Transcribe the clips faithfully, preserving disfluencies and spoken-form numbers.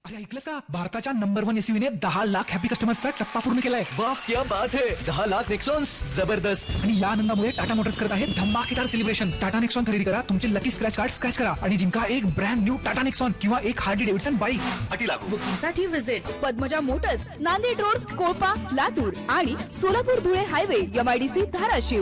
अरे ऐकलंस का? भारताच्या नंबर वन एसयूव्हीने दहा लाख हॅपी कस्टमर्सचा टप्पा पूर्ण केलाय. वाह क्या बात है. दहा लाख नेक्सॉन्स, जबरदस्त. आणि या आनंदामुळे टाटा मोटर्स करत आहे धमाकेदार सेलिब्रेशन. टाटा नेक्सॉन खरेदी करा, तुमचे लकी स्क्रॅच कार्ड स्क्रॅच करा आणि जिंका एक ब्रँड न्यू टाटा नेक्सॉन किंवा एक हार्ली डेव्हिडसन बाईक. अटी लागू. बुकिंग साठी visit Padmaja Motors, Nanded road, कोळपा, Latur आणि सोलापूर धुळे हायवे, एमआयडीसी धाराशिव.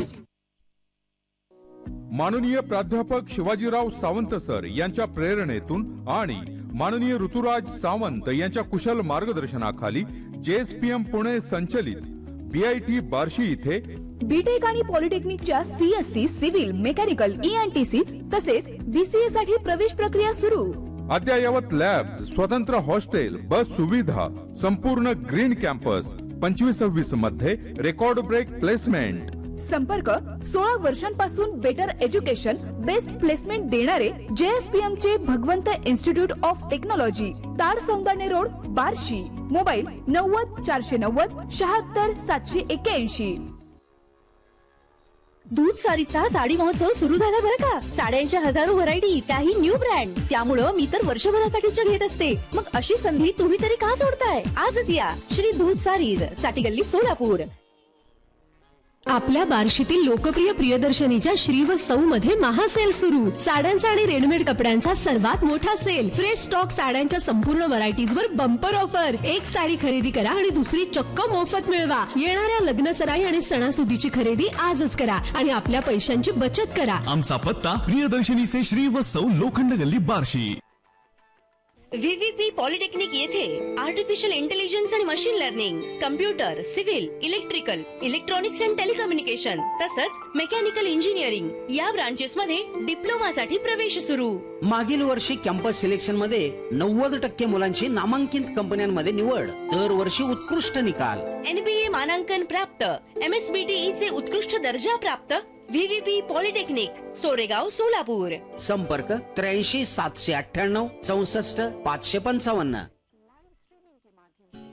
माननीय प्राध्यापक शिवाजीराव सावंत सर यांच्या प्रेरणेतून आणि माननीय ऋतुराज सावंत यांच्या कुशल मार्गदर्शनाखाली जेएसपीएम पुणे संचलित बीआयटी बार्शी इथे बीटेक आणि पॉलिटेक्निकच्या सीएससी, सिव्हिल, मेकॅनिकल, ईएनटीसी तसेच बीसीए साठी प्रवेश प्रक्रिया सुरू. अद्ययावत लॅब, स्वतंत्र हॉस्टेल, बस सुविधा, संपूर्ण ग्रीन कॅम्पस, पंचवीस सव्वीस मध्ये रेकॉर्ड ब्रेक प्लेसमेंट. संपर्क सोळा वर्षांपासून बेटर एज्युकेशन, बेस्ट प्लेसमेंट देणारे जेएसपीएम चे भगवंत institute of technology, ताड Saundane road, Barshi. Mobile नव्वद चारशे नव्वद शहात्तर सातशे एक्क्याऐंशी. दूध सारीचा साडी महोत्सव सुरू झाला बरं का. साड्यांच्या हजारो व्हरायटी, त्याही न्यू ब्रँड. त्यामुळं मी तर वर्षभरासाठीच्या घेत असते. मग अशी संधी तुम्ही तरी का सोडताय? आजच या श्री दूध सारीज, साठी गल्ली, सोलापूर. आपल्या बार्शीतील लोकप्रिय प्रियदर्शनीच्या श्री व सौ मध्ये महासेल सुरू. साड्यांचा आणि रेडीमेड कपड्यांचा सर्वात मोठा सेल. फ्रेश स्टॉक साड्यांच्या संपूर्ण व्हरायटीज वर बंपर ऑफर. एक साडी खरेदी करा आणि दुसरी चक्क मोफत मिळवा. येणाऱ्या लग्न सराई आणि सणासुदीची खरेदी आजच करा आणि आपल्या पैशांची बचत करा. आमचा पत्ता प्रियदर्शनीचे श्री व सौ, लोखंड गल्ली, बार्शी. व्हीव्हीपी पॉलिटेक्निक येथे आर्टिफिशियल इंटेलिजन्स आणि machine learning, computer, civil, electrical, electronics and telecommunication तसंच मेकॅनिकल इंजिनिअरिंग या ब्रांचेस मध्ये डिप्लोमा साठी प्रवेश सुरू. मागील वर्षी कॅम्पस सिलेक्शन मध्ये नव्वद टक्के मुलांची नामांकित कंपन्यांमध्ये निवड. दरवर्षी उत्कृष्ट निकाल. एनबीए मानांकन प्राप्त, एमएसबीटीई चे उत्कृष्ट दर्जा प्राप्त. व्हीव्हीपी पॉलिटेक्निक, सोरेगाव, सोलापूर. संपर्क त्र्याऐंशी सातशे अठ्ठ्याण्णव चौसष्ट पाचशे पंचावन्न.